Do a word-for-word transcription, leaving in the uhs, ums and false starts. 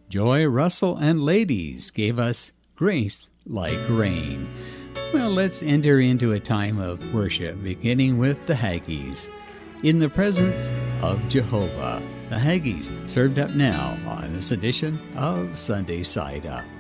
Joy Russell and Ladies gave us Grace Like Rain. Well, let's enter into a time of worship, beginning with the Haggies. In the Presence of Jehovah. The Haggies served up now on this edition of Sunday Side Up.